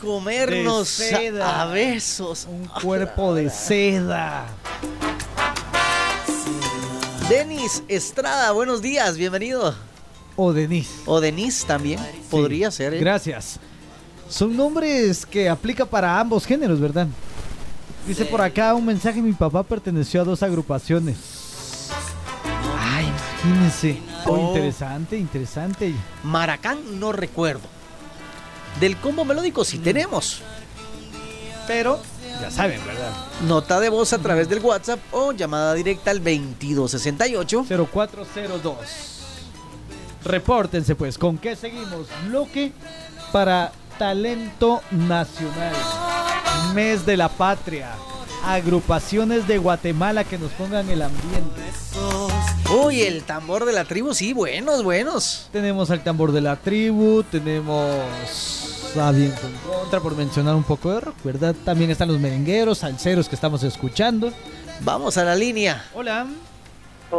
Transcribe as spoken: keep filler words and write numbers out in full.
comernos De seda. a besos. Un cuerpo de seda. Denis Estrada, buenos días, bienvenido. O Denise. O Denise también, podría ser. ¿eh? Gracias. Son nombres que aplica para ambos géneros, ¿verdad? Dice por acá un mensaje: mi papá perteneció a dos agrupaciones. Ay, imagínense. Oh, Oh. interesante, interesante. Maracán no recuerdo. Del combo melódico sí tenemos. Pero, ya saben, ¿verdad? Nota de voz a través del WhatsApp o llamada directa al veintidós sesenta y ocho. cero cuatro cero dos. Repórtense pues, ¿con qué seguimos? Bloque para talento nacional. Mes de la patria. Agrupaciones de Guatemala que nos pongan el ambiente. Uy, el tambor de la tribu, sí, buenos, buenos. Tenemos al tambor de la tribu, tenemos a Viento en Contra, por mencionar un poco de rock, ¿verdad? También están los merengueros, salseros que estamos escuchando. Vamos a la línea. Hola.